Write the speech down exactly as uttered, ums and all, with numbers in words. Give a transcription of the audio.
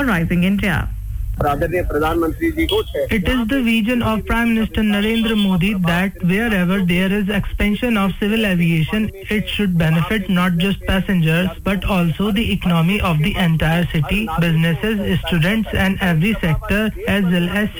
for Rising India. It is the vision of Prime Minister Narendra Modi that wherever there is expansion of civil aviation, it should benefit not just passengers but also the economy of the entire city, businesses, students and every sector as well as